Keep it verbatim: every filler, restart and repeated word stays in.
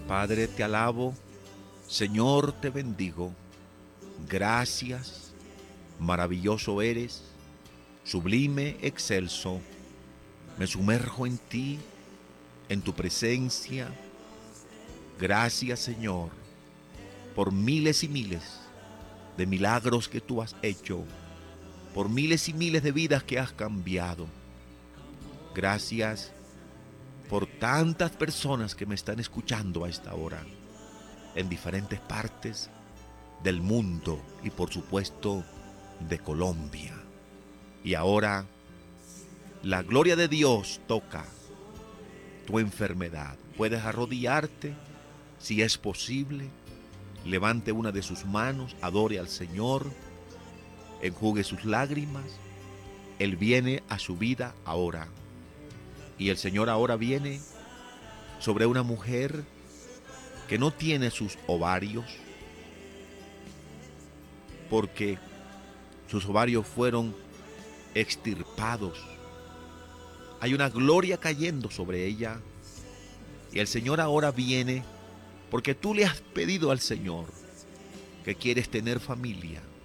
Padre, te alabo, Señor, te bendigo. Gracias, maravilloso eres, sublime, excelso. Me sumerjo en ti, en tu presencia. Gracias, Señor, por miles y miles de milagros que tú has hecho, por miles y miles de vidas que has cambiado. Gracias por tantas personas que me están escuchando a esta hora, en diferentes partes del mundo y por supuesto de Colombia. Y ahora la gloria de Dios toca tu enfermedad. Puedes arrodillarte si es posible. Levante una de sus manos, adore al Señor, enjugue sus lágrimas. Él viene a su vida ahora. Y el Señor ahora viene sobre una mujer que no tiene sus ovarios, porque sus ovarios fueron extirpados. Hay una gloria cayendo sobre ella. Y el Señor ahora viene porque tú le has pedido al Señor que quieres tener familia,